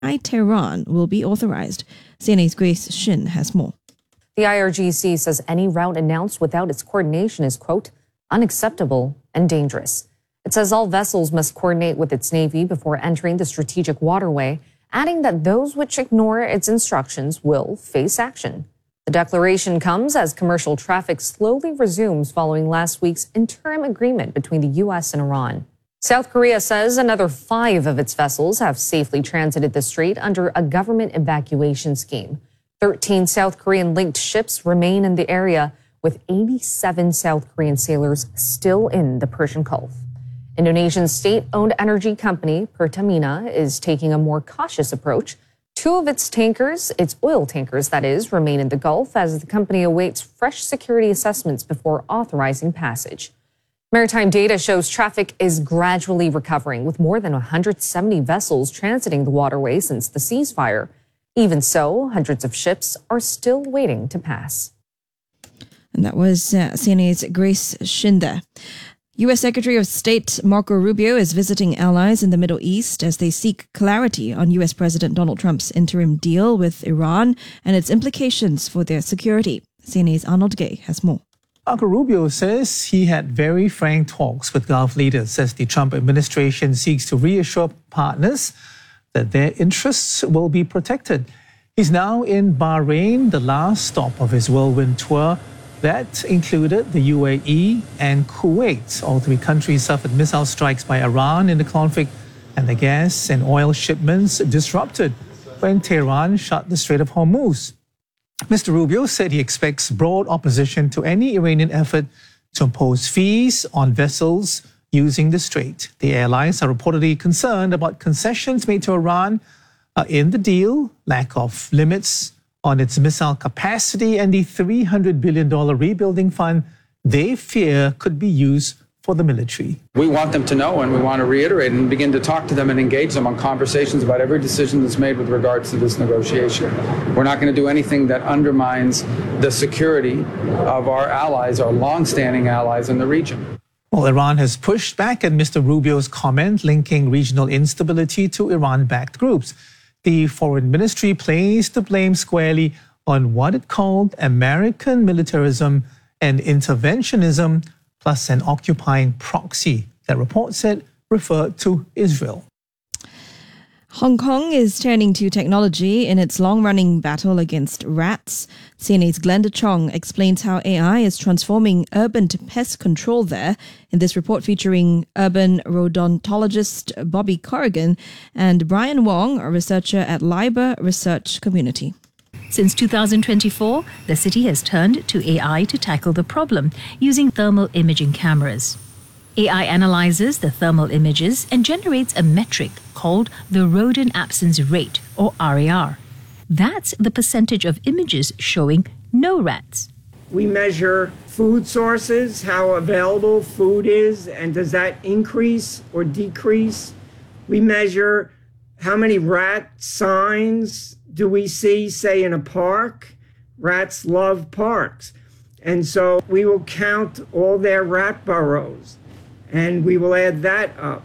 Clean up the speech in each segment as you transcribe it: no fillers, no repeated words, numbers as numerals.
Tehran will be authorized. CNA's Grace Shin has more. The IRGC says any route announced without its coordination is, quote, unacceptable and dangerous. It says all vessels must coordinate with its Navy before entering the strategic waterway, adding that those which ignore its instructions will face action. The declaration comes as commercial traffic slowly resumes following last week's interim agreement between the U.S. and Iran. South Korea says another 5 of its vessels have safely transited the strait under a government evacuation scheme. 13 South Korean-linked ships remain in the area, with 87 South Korean sailors still in the Persian Gulf. Indonesian state-owned energy company Pertamina is taking a more cautious approach. 2 of its tankers, its oil tankers that is, remain in the Gulf as the company awaits fresh security assessments before authorizing passage. Maritime data shows traffic is gradually recovering, with more than 170 vessels transiting the waterway since the ceasefire. Even so, hundreds of ships are still waiting to pass. And that was CNA's Grace Shin. U.S. Secretary of State Marco Rubio is visiting allies in the Middle East as they seek clarity on U.S. President Donald Trump's interim deal with Iran and its implications for their security. CNA's Arnold Gay has more. Marco Rubio says he had very frank talks with Gulf leaders as the Trump administration seeks to reassure partners that their interests will be protected. He's now in Bahrain, the last stop of his whirlwind tour. That included the UAE and Kuwait. All 3 countries suffered missile strikes by Iran in the conflict, and the gas and oil shipments disrupted when Tehran shut the Strait of Hormuz. Mr. Rubio said he expects broad opposition to any Iranian effort to impose fees on vessels using the strait. The airlines are reportedly concerned about concessions made to Iran in the deal, lack of limits on its missile capacity, and the $300 billion rebuilding fund they fear could be used for the military. We want them to know, and we want to reiterate and begin to talk to them and engage them on conversations about every decision that's made with regards to this negotiation. We're not going to do anything that undermines the security of our allies, our long-standing allies in the region. Well, Iran has pushed back at Mr. Rubio's comment linking regional instability to Iran-backed groups. The foreign ministry placed the blame squarely on what it called American militarism and interventionism, plus an occupying proxy that report said referred to Israel. Hong Kong is turning to technology in its long-running battle against rats. CNA's Glenda Chong explains how AI is transforming urban pest control there in this report featuring urban odontologist Bobby Corrigan and Brian Wong, a researcher at LIBOR Research Community. Since 2024, the city has turned to AI to tackle the problem using thermal imaging cameras. AI analyzes the thermal images and generates a metric called the rodent absence rate, or RAR. That's the percentage of images showing no rats. We measure food sources, how available food is, and does that increase or decrease? We measure how many rat signs do we see, say, in a park. Rats love parks. And so we will count all their rat burrows, and we will add that up.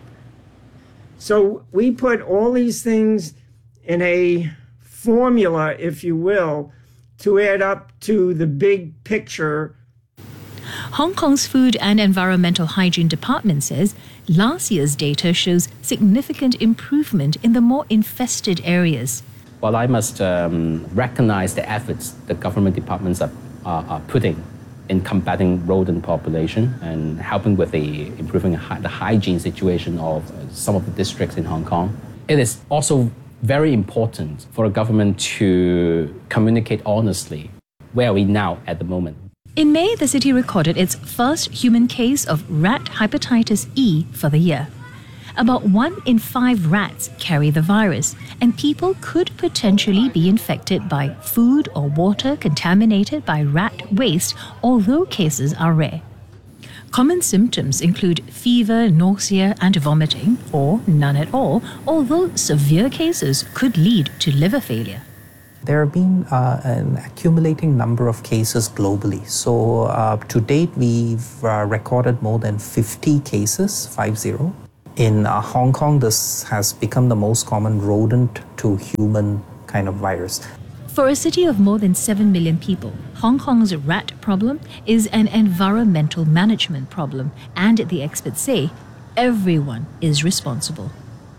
So we put all these things in a formula, if you will, to add up to the big picture. Hong Kong's Food and Environmental Hygiene Department says last year's data shows significant improvement in the more infested areas. Well, I must recognize the efforts the government departments are putting in combating rodent population and helping with improving the hygiene situation of some of the districts in Hong Kong. It is also very important for the government to communicate honestly. Where are we now at the moment? In May, the city recorded its first human case of rat hepatitis E for the year. About 1 in 5 rats carry the virus, and people could potentially be infected by food or water contaminated by rat waste, although cases are rare. Common symptoms include fever, nausea, and vomiting, or none at all, although severe cases could lead to liver failure. There have been an accumulating number of cases globally. So to date, we've recorded more than 50 cases, 50. In Hong Kong, this has become the most common rodent to human kind of virus. For a city of more than 7 million people, Hong Kong's rat problem is an environmental management problem, and the experts say everyone is responsible.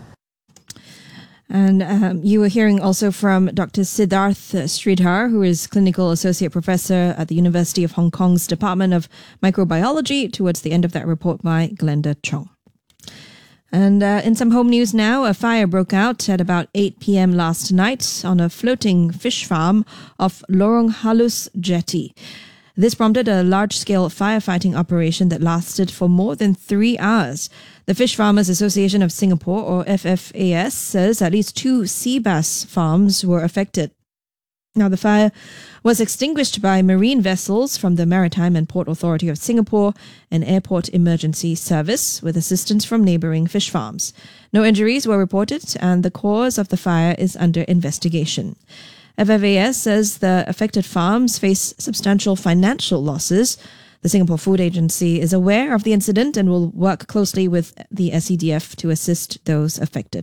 And you were hearing also from Dr. Siddharth Sridhar, who is Clinical Associate Professor at the University of Hong Kong's Department of Microbiology, towards the end of that report by Glenda Chong. And in some home news now, a fire broke out at about 8 p.m. last night on a floating fish farm off Lorong Halus Jetty. This prompted a large-scale firefighting operation that lasted for more than 3 hours. The Fish Farmers Association of Singapore, or FFAS, says at least 2 sea bass farms were affected. Now, the fire was extinguished by marine vessels from the Maritime and Port Authority of Singapore and Airport Emergency Service, with assistance from neighbouring fish farms. No injuries were reported, and the cause of the fire is under investigation. FFAS says the affected farms face substantial financial losses. The Singapore Food Agency is aware of the incident and will work closely with the SEDF to assist those affected.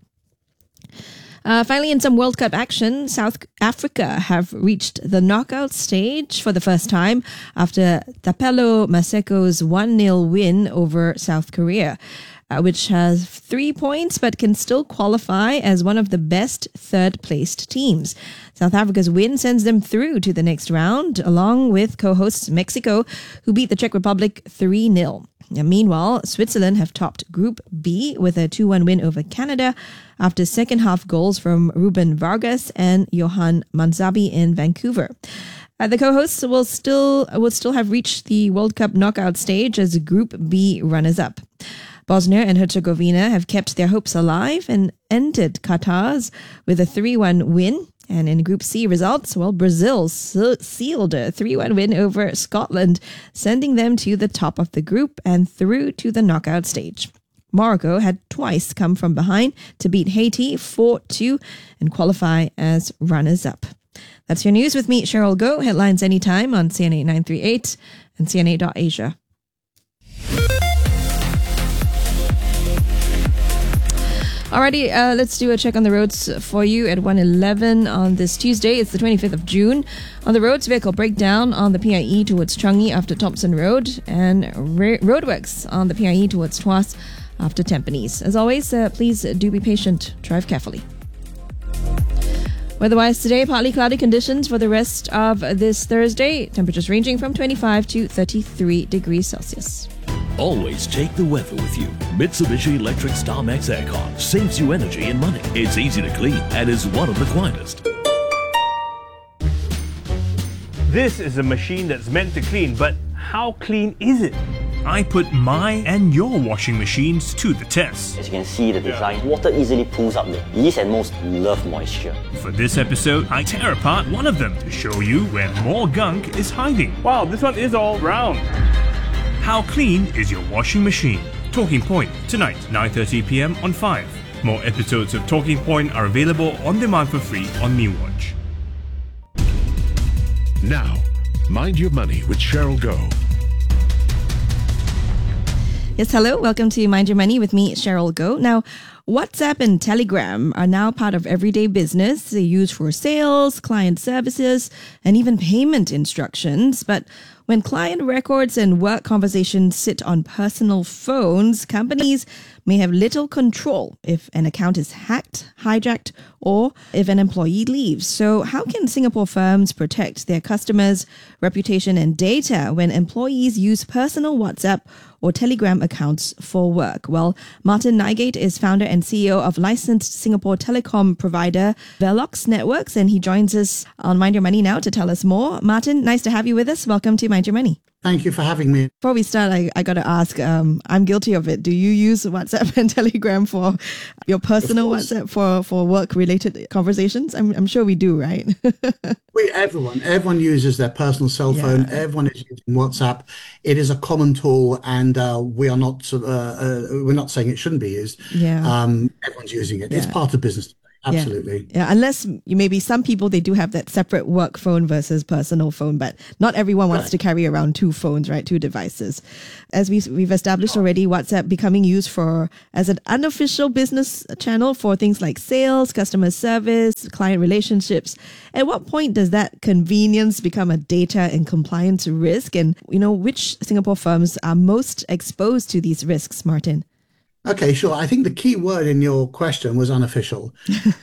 Finally, in some World Cup action, South Africa have reached the knockout stage for the first time after Thapelo Maseko's 1-0 win over South Korea, which has 3 points but can still qualify as one of the best third-placed teams. South Africa's win sends them through to the next round, along with co-hosts Mexico, who beat the Czech Republic 3-0. Meanwhile, Switzerland have topped Group B with a 2-1 win over Canada after second-half goals from Ruben Vargas and Johan Manzabi in Vancouver. The co-hosts will still have reached the World Cup knockout stage as Group B runners-up. Bosnia and Herzegovina have kept their hopes alive and ended Qatar's with a 3-1 win. And in Group C results, well, Brazil sealed a 3-1 win over Scotland, sending them to the top of the group and through to the knockout stage. Morocco had twice come from behind to beat Haiti 4-2 and qualify as runners-up. That's your news with me, Cheryl Goh. Headlines anytime on CNA 938 and CNA.Asia. Alrighty, let's do a check on the roads for you at 1:11 on this Tuesday. It's the 25th of June. On the roads, vehicle breakdown on the PIE towards Changi after Thompson Road, and roadworks on the PIE towards Tuas after Tampines. As always, please do be patient. Drive carefully. Weather-wise today, partly cloudy conditions for the rest of this Thursday. Temperatures ranging from 25 to 33 degrees Celsius. Always take the weather with you. Mitsubishi Electric StarMax Aircon saves you energy and money. It's easy to clean and is one of the quietest. This is a machine that's meant to clean, but how clean is it? I put my and your washing machines to the test. As you can see the design, water easily pulls up. The least and most love moisture. For this episode, I tear apart one of them to show you where more gunk is hiding. Wow, this one is all round. How clean is your washing machine? Talking Point, tonight, 9:30 p.m. on 5. More episodes of Talking Point are available on demand for free on MeWatch. Now, Mind Your Money with Cheryl Goh. Yes, hello. Welcome to Mind Your Money with me, Cheryl Goh. Now, WhatsApp and Telegram are now part of everyday business. They're used for sales, client services, and even payment instructions. But when client records and work conversations sit on personal phones, companies may have little control if an account is hacked, hijacked, or if an employee leaves. So how can Singapore firms protect their customers' reputation and data when employees use personal WhatsApp or Telegram accounts for work? Well, Martin Nygate is founder and CEO of licensed Singapore telecom provider Velox Networks, and he joins us on Mind Your Money now to tell us more. Martin, nice to have you with us. Welcome to Mind Your Money. Thank you for having me. Before we start, I got to ask, I'm guilty of it. Do you use WhatsApp and Telegram for your personal WhatsApp for work-related conversations? I'm sure we do, right? Everyone uses their personal cell phone. Yeah. Everyone is using WhatsApp. It is a common tool, and we're not saying it shouldn't be used. Yeah. Everyone's using it. Yeah. It's part of business. Absolutely. Yeah, unless maybe some people, they do have that separate work phone versus personal phone, but not everyone wants to carry around two phones, right? Two devices. As we've established already, WhatsApp becoming used as an unofficial business channel for things like sales, customer service, client relationships. At what point does that convenience become a data and compliance risk? And, which Singapore firms are most exposed to these risks, Martin? Okay, sure. I think the key word in your question was unofficial.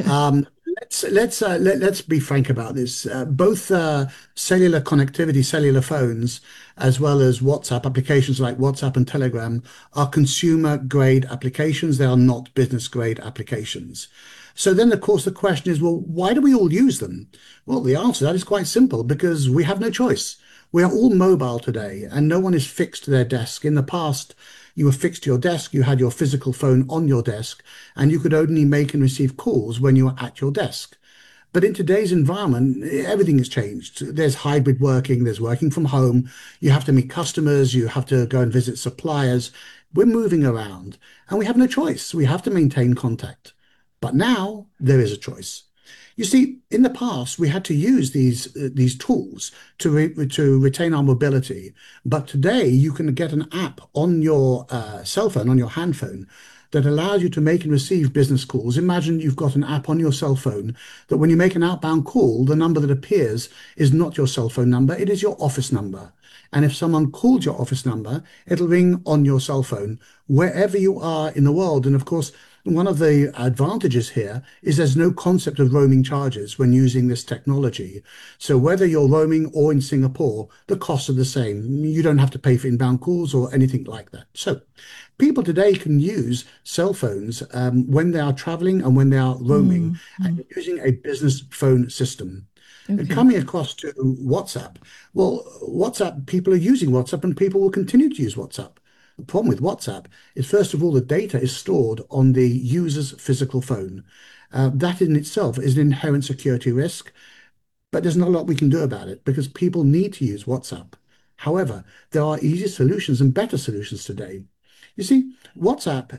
Let's be frank about this. Both cellular connectivity, cellular phones, as well as WhatsApp applications like WhatsApp and Telegram are consumer grade applications. They are not business grade applications. So then, of course, the question is, well, why do we all use them? Well, the answer to that is quite simple, because we have no choice. We are all mobile today, and no one is fixed to their desk. In the past, you were fixed to your desk, you had your physical phone on your desk, and you could only make and receive calls when you were at your desk. But in today's environment, everything has changed. There's hybrid working, there's working from home, you have to meet customers, you have to go and visit suppliers. We're moving around, and we have no choice. We have to maintain contact. But now there is a choice. You see, in the past, we had to use these tools to retain our mobility. But today, you can get an app on your cell phone, on your handphone, that allows you to make and receive business calls. Imagine you've got an app on your cell phone that when you make an outbound call, the number that appears is not your cell phone number, it is your office number. And if someone called your office number, it'll ring on your cell phone wherever you are in the world. And of course, one of the advantages here is there's no concept of roaming charges when using this technology. So whether you're roaming or in Singapore, the costs are the same. You don't have to pay for inbound calls or anything like that. So people today can use cell phones when they are traveling and when they are roaming and using a business phone system. Okay. Coming across to WhatsApp, well, WhatsApp, people are using WhatsApp and people will continue to use WhatsApp. The problem with WhatsApp is, first of all, the data is stored on the user's physical phone. That in itself is an inherent security risk, but there's not a lot we can do about it because people need to use WhatsApp. However, there are easier solutions and better solutions today. You see, WhatsApp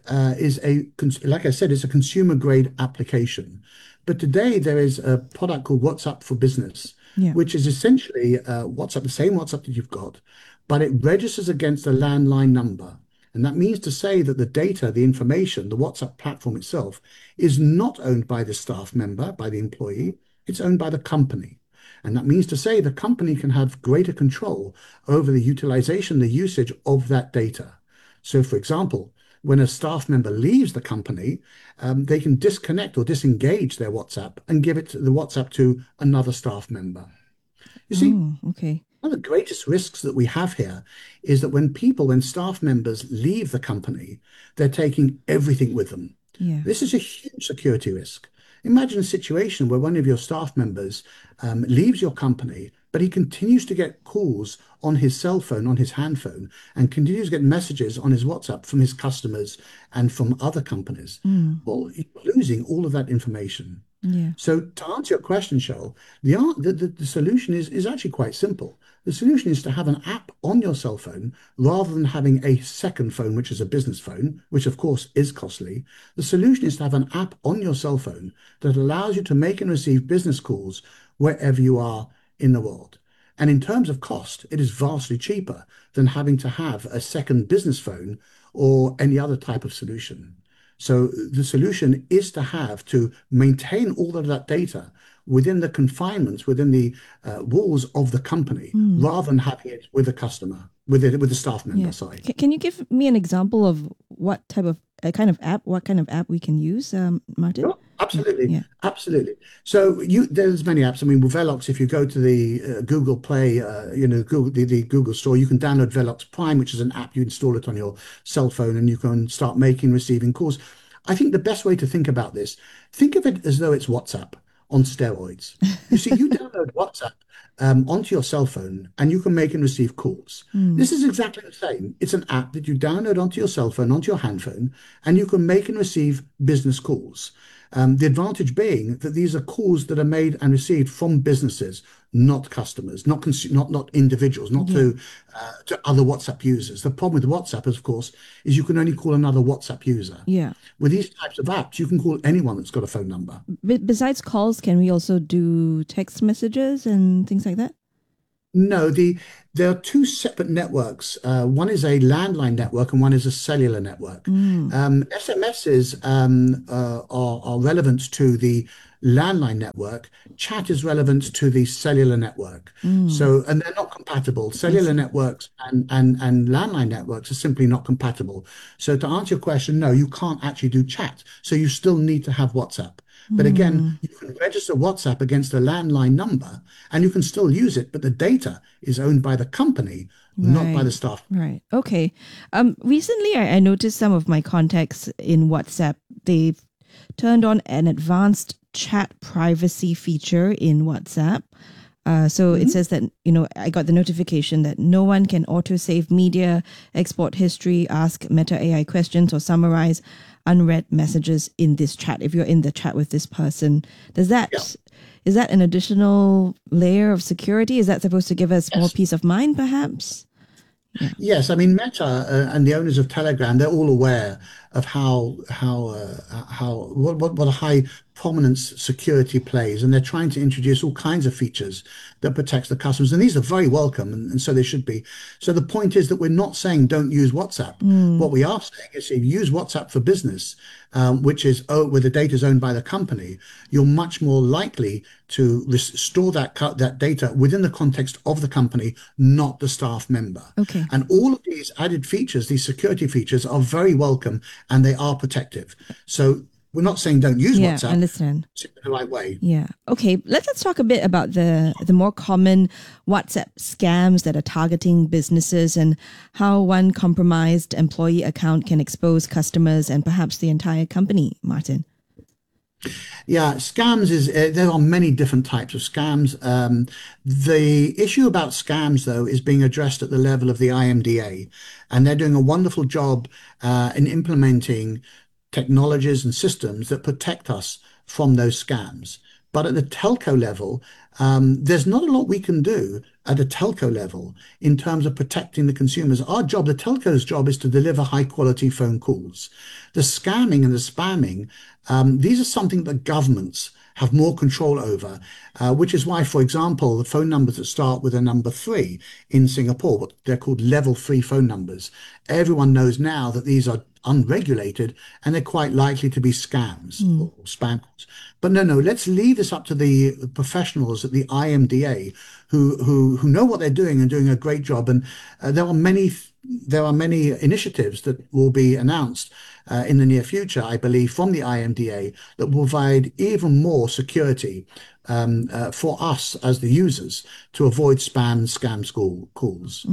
like I said, it's a consumer grade application. But today there is a product called WhatsApp for Business, which is essentially WhatsApp, the same WhatsApp that you've got, but it registers against a landline number. And that means to say that the data, the information, the WhatsApp platform itself is not owned by the staff member, by the employee, it's owned by the company. And that means to say the company can have greater control over the utilization, the usage of that data. So, for example, when a staff member leaves the company, they can disconnect or disengage their WhatsApp and give the WhatsApp to another staff member. You see, one of the greatest risks that we have here is that when staff members leave the company, they're taking everything with them. Yeah. This is a huge security risk. Imagine a situation where one of your staff members leaves your company, but he continues to get calls on his cell phone, on his handphone, and continues to get messages on his WhatsApp from his customers and from other companies. Well, you're losing all of that information. Yeah. So to answer your question, Cheryl, the solution is actually quite simple. The solution is to have an app on your cell phone rather than having a second phone, which is a business phone, which of course is costly. The solution is to have an app on your cell phone that allows you to make and receive business calls wherever you are in the world. And in terms of cost, it is vastly cheaper than having to have a second business phone or any other type of solution. So the solution is to maintain all of that data within the confinements, within the walls of the company, rather than having it with the customer, with the staff member. Yeah. Sorry. Can you give me an example of what kind of app we can use, Martin? Sure. Absolutely. Yeah. Absolutely. So there's many apps. I mean, with Velox, if you go to the Google Play, the Google Store, you can download Velox Prime, which is an app. You install it on your cell phone and you can start receiving calls. I think the best way to think about this, think of it as though it's WhatsApp on steroids. You see, you download WhatsApp onto your cell phone and you can make and receive calls. This is exactly the same. It's an app that you download onto your cell phone, onto your handphone, and you can make and receive business calls. The advantage being that these are calls that are made and received from businesses, not customers, not individuals, not to other WhatsApp users. The problem with WhatsApp, of course, is you can only call another WhatsApp user. Yeah. With these types of apps, you can call anyone that's got a phone number. Besides calls, can we also do text messages and things like that? No, there are two separate networks. One is a landline network and one is a cellular network. SMSs are relevant to the landline network. Chat is relevant to the cellular network. So, and they're not compatible. Cellular networks and landline networks are simply not compatible. So to answer your question, no, you can't actually do chat. So you still need to have WhatsApp. But again, you can register WhatsApp against a landline number and you can still use it, but the data is owned by the company, not by the staff. Right. Okay. Recently, I noticed some of my contacts in WhatsApp, they've turned on an advanced chat privacy feature in WhatsApp. So it says that, I got the notification that no one can auto-save media, export history, ask Meta AI questions, or summarize unread messages in this chat if you're in the chat with this person. Is that an additional layer of security? Is that supposed to give us more peace of mind, perhaps? Yeah. Yes, I mean Meta and the owners of Telegram, they're all aware of what a high prominence security plays, and they're trying to introduce all kinds of features that protects the customers, and these are very welcome, and so they should be. So the point is that we're not saying don't use WhatsApp. What we are saying is if you use WhatsApp for business, which is where the data is owned by the company, you're much more likely to store that data within the context of the company, not the staff member. Okay. And all of these added features, these security features, are very welcome and they are protective. So we're not saying don't use WhatsApp. I understand. It's in the right way. Yeah. Okay. Let's talk a bit about the more common WhatsApp scams that are targeting businesses and how one compromised employee account can expose customers and perhaps the entire company, Martin. Yeah, scams there are many different types of scams. The issue about scams, though, is being addressed at the level of the IMDA, and they're doing a wonderful job in implementing technologies and systems that protect us from those scams. But at the telco level, there's not a lot we can do at a telco level in terms of protecting the consumers. Our job, the telco's job, is to deliver high quality phone calls. The scamming and the spamming, these are something that governments have more control over, which is why, for example, the phone numbers that start with a number 3 in Singapore, what they're called level 3 phone numbers. Everyone knows now that these are unregulated and they're quite likely to be scams or spam calls. But no, let's leave this up to the professionals at the IMDA who know what they're doing and doing a great job. And there are many initiatives that will be announced in the near future, I believe, from the IMDA that will provide even more security for us as the users to avoid spam and scam calls.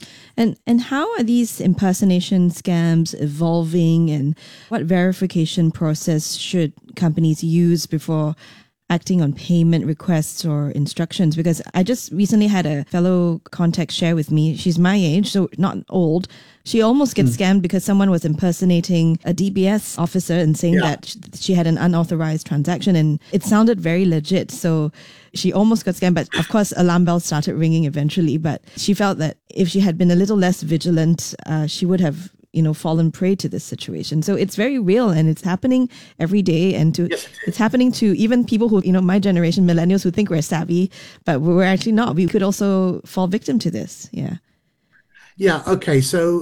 And how are these impersonation scams evolving, and what verification process should companies use before acting on payment requests or instructions? Because I just recently had a fellow contact share with me. She's my age, so not old. She almost gets scammed because someone was impersonating a DBS officer and saying that she had an unauthorized transaction, and it sounded very legit. So she almost got scammed, but of course alarm bells started ringing eventually. But she felt that if she had been a little less vigilant, she would have fallen prey to this situation. So it's very real and it's happening every day. And it's happening to even people who, my generation, millennials, who think we're savvy, but we're actually not. We could also fall victim to this. Yeah. Yeah. Okay. So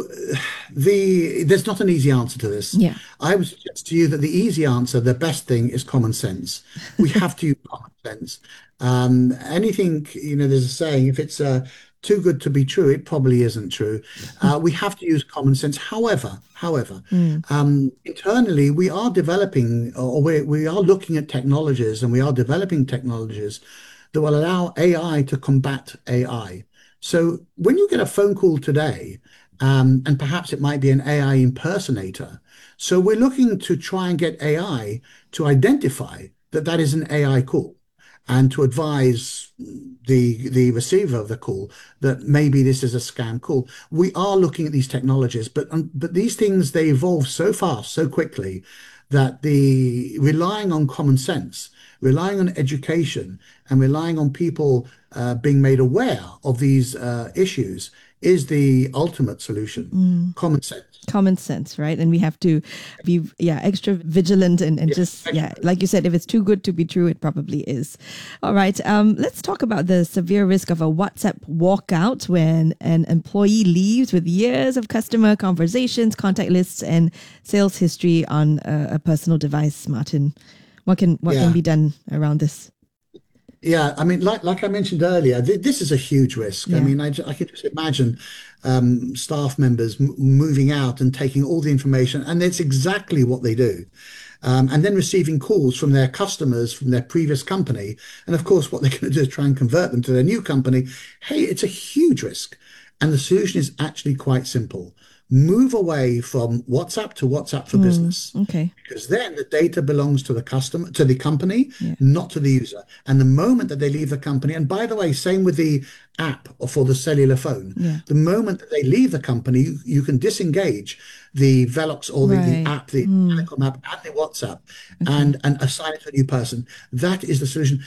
there's not an easy answer to this. Yeah. I would suggest to you that the easy answer, the best thing, is common sense. We have to use common sense. Anything, there's a saying, if it's too good to be true, it probably isn't true. We have to use common sense. However, internally, we are developing, or we are looking at technologies, and we are developing technologies that will allow AI to combat AI. So when you get a phone call today, and perhaps it might be an AI impersonator, so we're looking to try and get AI to identify that is an AI call, and to advise the receiver of the call that maybe this is a scam call. We are looking at these technologies, but these things, they evolve so fast, so quickly, that the relying on common sense, relying on education, and relying on people being made aware of these issues is the ultimate solution. Common sense. Common sense, right? And we have to be extra vigilant and like you said, if it's too good to be true, it probably is. All right, let's talk about the severe risk of a WhatsApp walkout when an employee leaves with years of customer conversations, contact lists, and sales history on a personal device. Martin, what can be done around this? Yeah, I mean, like I mentioned earlier, this is a huge risk. I mean, I can just imagine staff members moving out and taking all the information, and it's exactly what they do. And then receiving calls from their customers from their previous company. And of course, what they're going to do is try and convert them to their new company. Hey, it's a huge risk. And the solution is actually quite simple. Move away from WhatsApp to WhatsApp for Business. Okay. Because then the data belongs to the customer, to the company, not to the user. And the moment that they leave the company, and by the way, same with the app or for the cellular phone, the moment that they leave the company, you can disengage the Velox or the app, the Telecom app, and the WhatsApp, and assign it to a new person. That is the solution.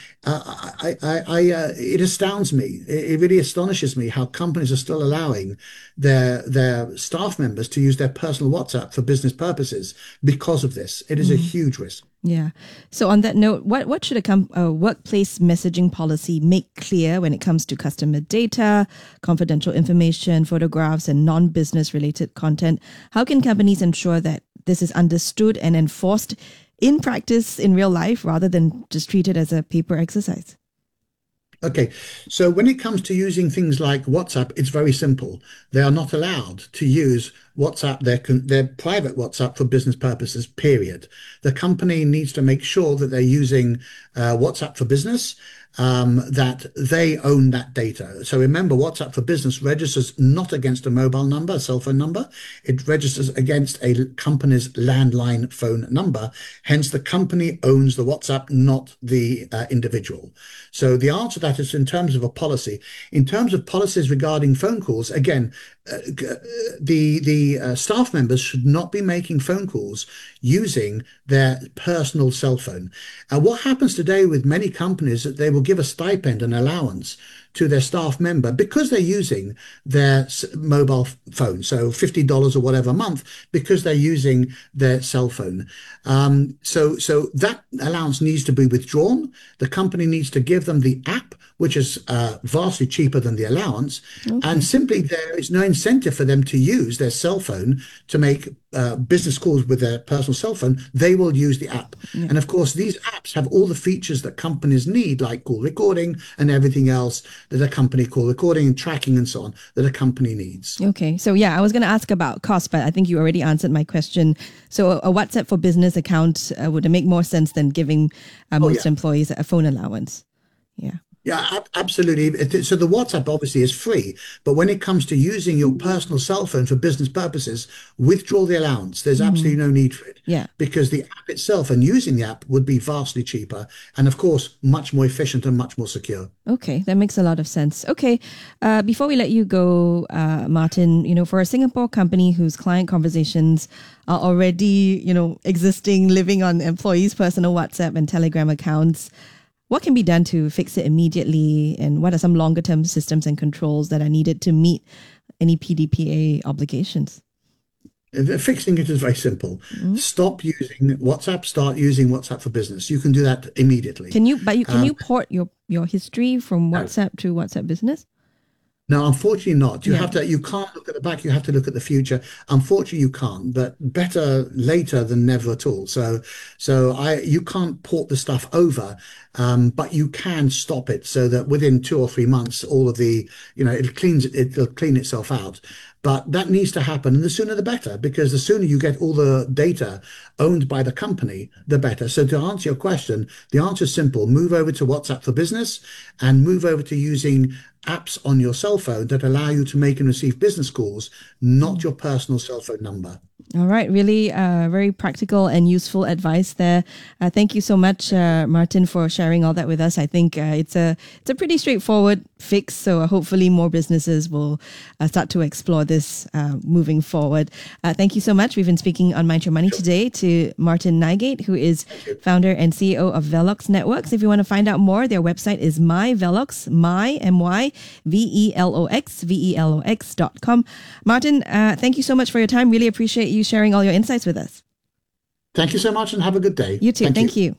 It astounds me. It really astonishes me how companies are still allowing their staff members to use their personal WhatsApp for business purposes because of this. It is a huge risk. Yeah. So on that note, what should a workplace messaging policy make clear when it comes to customer data, confidential information, photographs, and non-business related content? How can companies ensure that this is understood and enforced in practice in real life rather than just treated as a paper exercise? Okay, so when it comes to using things like WhatsApp, it's very simple. They are not allowed to use WhatsApp, their private WhatsApp, for business purposes, period. The company needs to make sure that they're using WhatsApp for Business, that they own that data. So remember, WhatsApp for Business registers not against a mobile number, a cell phone number. It registers against a company's landline phone number. Hence, the company owns the WhatsApp, not the individual. So the answer to that is in terms of a policy. In terms of policies regarding phone calls, again, the staff members should not be making phone calls using their personal cell phone. And what happens today with many companies is that they will give a stipend, an allowance to their staff member because they're using their mobile phone, so $50 or whatever a month, because they're using their cell phone. So that allowance needs to be withdrawn. The company needs to give them the app, which is vastly cheaper than the allowance. Okay. And simply there is no incentive for them to use their cell phone to make business calls with their personal cell phone. They will use the app. Yeah. And of course, these apps have all the features that companies need, like call recording and everything else that a company call recording and tracking and so on that a company needs. Okay. So yeah, I was going to ask about cost, but I think you already answered my question. So a WhatsApp for Business account would make more sense than giving most employees a phone allowance. Yeah. Yeah, absolutely. So the WhatsApp obviously is free, but when it comes to using your personal cell phone for business purposes, withdraw the allowance. There's absolutely no need for it. Yeah. Because the app itself and using the app would be vastly cheaper and, of course, much more efficient and much more secure. Okay, that makes a lot of sense. Okay, before we let you go, Martin, for a Singapore company whose client conversations are already, existing, living on employees' personal WhatsApp and Telegram accounts, what can be done to fix it immediately, and what are some longer-term systems and controls that are needed to meet any PDPA obligations? Fixing it is very simple. Stop using WhatsApp, start using WhatsApp for Business. You can do that immediately. Can you port your history from WhatsApp to WhatsApp Business? No, unfortunately not. You can't look at the back, you have to look at the future. Unfortunately, you can't, but better later than never at all. So you can't port the stuff over, but you can stop it so that within 2 or 3 months, all of the, it'll clean itself out. But that needs to happen, and the sooner the better, because the sooner you get all the data owned by the company, the better. So to answer your question, the answer is simple. Move over to WhatsApp for Business and move over to using apps on your cell phone that allow you to make and receive business calls, not your personal cell phone number. All right, really very practical and useful advice there. Thank you so much, Martin, for sharing all that with us. I think it's a pretty straightforward fix, so hopefully more businesses will start to explore this moving forward. Thank you so much. We've been speaking on Mind Your Money today to Martin Nygate, who is founder and CEO of Velox Networks. If you want to find out more, their website is myvelox, myvelox.com. Martin, thank you so much for your time. Really appreciate you sharing all your insights with us. Thank you so much and have a good day. You too. Thank you.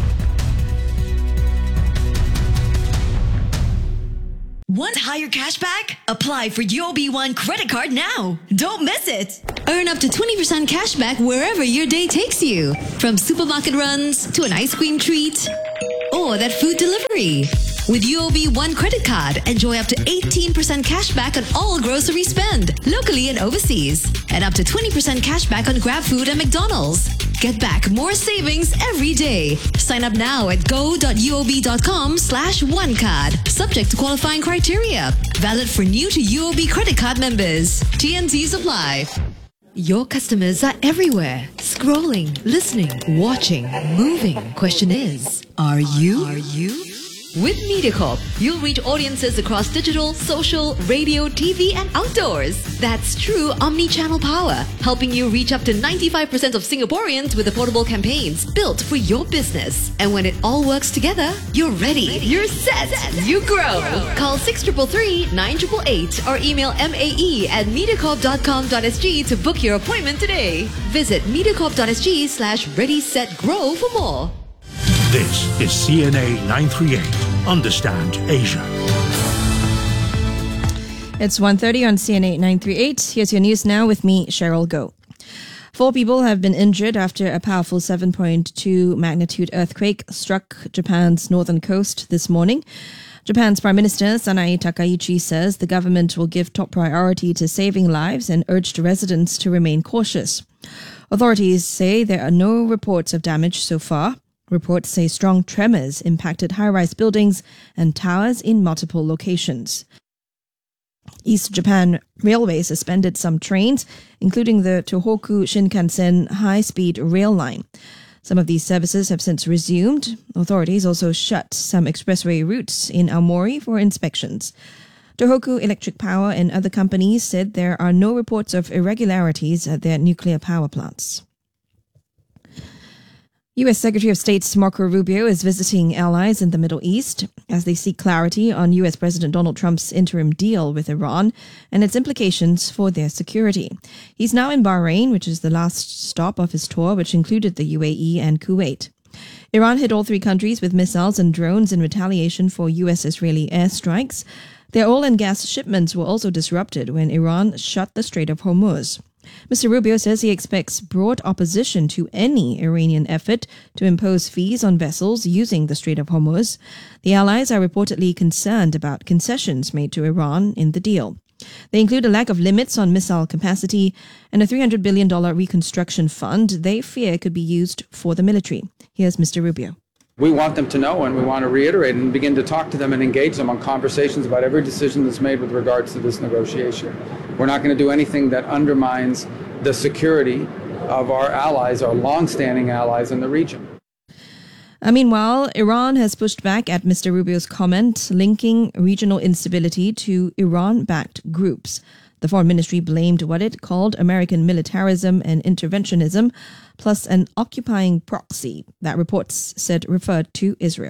Want higher cashback? Apply for UOB One credit card now. Don't miss it. Earn up to 20% cashback wherever your day takes you. From supermarket runs to an ice cream treat or that food delivery. With UOB One credit card, enjoy up to 18% cashback on all grocery spend, locally and overseas. And up to 20% cashback on Grab Food and McDonald's. Get back more savings every day. Sign up now at go.uob.com/onecard. Subject to qualifying criteria. Valid for new to UOB credit card members. TNCs apply. Your customers are everywhere. Scrolling, listening, watching, moving. Question is, are you? With MediaCorp, you'll reach audiences across digital, social, radio, TV, and outdoors. That's true omni-channel power, helping you reach up to 95% of Singaporeans with affordable campaigns built for your business. And when it all works together, you're ready, you're set, you grow. Call 6333-9888 or email mae@mediacorp.com.sg to book your appointment today. Visit mediacorp.sg/ready-set-grow for more. This is CNA 938. Understand Asia. It's 1:30 on CNA 938. Here's your news now with me, Cheryl Goh. 4 people have been injured after a powerful 7.2 magnitude earthquake struck Japan's northern coast this morning. Japan's Prime Minister Sanae Takaichi says the government will give top priority to saving lives and urged residents to remain cautious. Authorities say there are no reports of damage so far. Reports say strong tremors impacted high-rise buildings and towers in multiple locations. East Japan Railway suspended some trains, including the Tohoku Shinkansen high-speed rail line. Some of these services have since resumed. Authorities also shut some expressway routes in Aomori for inspections. Tohoku Electric Power and other companies said there are no reports of irregularities at their nuclear power plants. U.S. Secretary of State Marco Rubio is visiting allies in the Middle East as they seek clarity on U.S. President Donald Trump's interim deal with Iran and its implications for their security. He's now in Bahrain, which is the last stop of his tour, which included the UAE and Kuwait. Iran hit all 3 countries with missiles and drones in retaliation for U.S.-Israeli airstrikes. Their oil and gas shipments were also disrupted when Iran shut the Strait of Hormuz. Mr. Rubio says he expects broad opposition to any Iranian effort to impose fees on vessels using the Strait of Hormuz. The allies are reportedly concerned about concessions made to Iran in the deal. They include a lack of limits on missile capacity and a $300 billion reconstruction fund they fear could be used for the military. Here's Mr. Rubio. We want them to know, and we want to reiterate and begin to talk to them and engage them on conversations about every decision that's made with regards to this negotiation. We're not going to do anything that undermines the security of our allies, our long-standing allies in the region. Meanwhile, Iran has pushed back at Mr. Rubio's comment linking regional instability to Iran-backed groups. The Foreign Ministry blamed what it called American militarism and interventionism, plus an occupying proxy that reports said referred to Israel.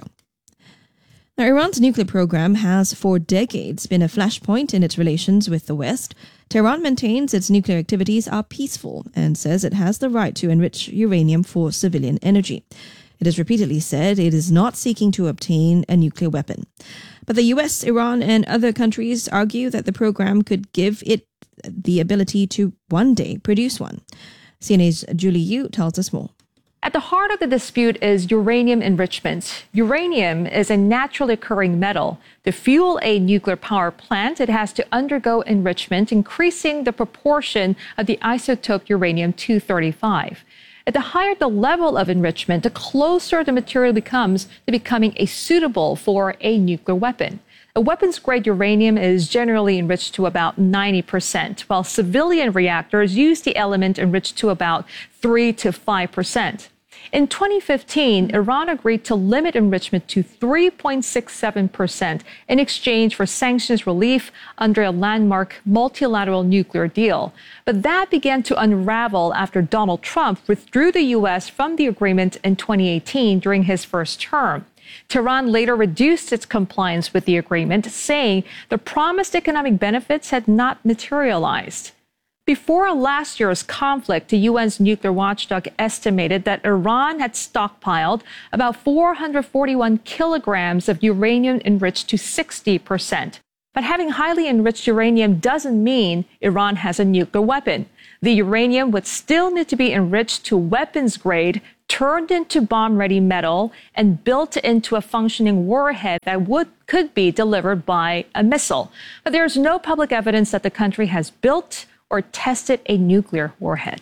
Now, Iran's nuclear program has for decades been a flashpoint in its relations with the West. Tehran maintains its nuclear activities are peaceful and says it has the right to enrich uranium for civilian energy. It has repeatedly said it is not seeking to obtain a nuclear weapon. But the US, Iran, and other countries argue that the program could give it the ability to one day produce one. CNA's Julie Yu tells us more. At the heart of the dispute is uranium enrichment. Uranium is a naturally occurring metal. To fuel a nuclear power plant, it has to undergo enrichment, increasing the proportion of the isotope uranium-235. At the higher the level of enrichment, the closer the material becomes to becoming suitable for a nuclear weapon. A weapons-grade uranium is generally enriched to about 90%, while civilian reactors use the element enriched to about 3 to 5%. In 2015, Iran agreed to limit enrichment to 3.67% in exchange for sanctions relief under a landmark multilateral nuclear deal. But that began to unravel after Donald Trump withdrew the U.S. from the agreement in 2018 during his first term. Tehran later reduced its compliance with the agreement, saying the promised economic benefits had not materialized. Before last year's conflict, the UN's nuclear watchdog estimated that Iran had stockpiled about 441 kilograms of uranium enriched to 60%. But having highly enriched uranium doesn't mean Iran has a nuclear weapon. The uranium would still need to be enriched to weapons grade, turned into bomb-ready metal, and built into a functioning warhead that could be delivered by a missile. But there's no public evidence that the country has built or tested a nuclear warhead.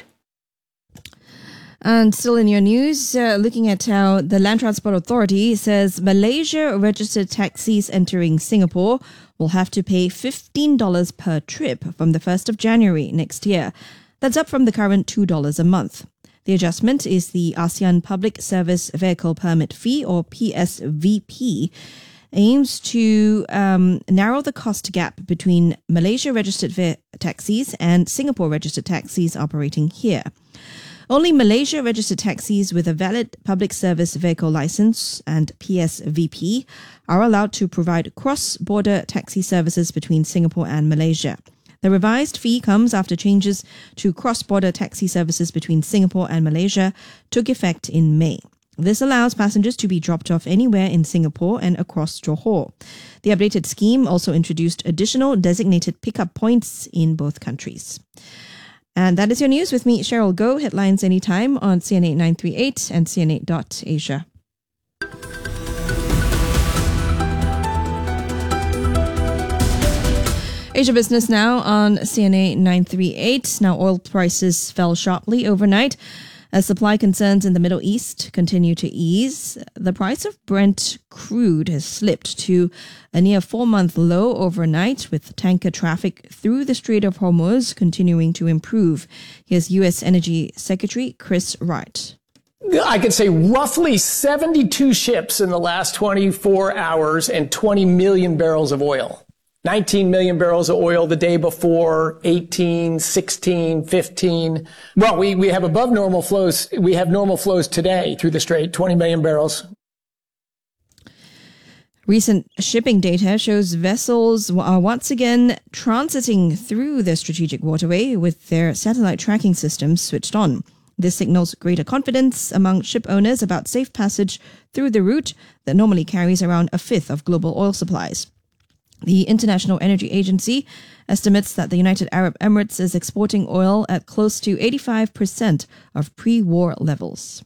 And still in your news, looking at how the Land Transport Authority says Malaysia-registered taxis entering Singapore will have to pay $15 per trip from the 1st of January next year. That's up from the current $2 a month. The adjustment is the ASEAN Public Service Vehicle Permit Fee, or PSVP, aims to narrow the cost gap between Malaysia-registered taxis and Singapore-registered taxis operating here. Only Malaysia-registered taxis with a valid public service vehicle license and PSVP are allowed to provide cross-border taxi services between Singapore and Malaysia. The revised fee comes after changes to cross-border taxi services between Singapore and Malaysia took effect in May. This allows passengers to be dropped off anywhere in Singapore and across Johor. The updated scheme also introduced additional designated pickup points in both countries. And that is your news with me, Cheryl Goh. Headlines anytime on CNA 938 and CNA.Asia. Asia Business now on CNA 938. Now oil prices fell sharply overnight. As supply concerns in the Middle East continue to ease, the price of Brent crude has slipped to a near 4-month low overnight, with tanker traffic through the Strait of Hormuz continuing to improve. Here's U.S. Energy Secretary Chris Wright. I could say roughly 72 ships in the last 24 hours and 20 million barrels of oil. 19 million barrels of oil the day before, 18, 16, 15. Well, we have above normal flows. We have normal flows today through the Strait, 20 million barrels. Recent shipping data shows vessels are once again transiting through the strategic waterway with their satellite tracking systems switched on. This signals greater confidence among ship owners about safe passage through the route that normally carries around a fifth of global oil supplies. The International Energy Agency estimates that the United Arab Emirates is exporting oil at close to 85% of pre-war levels.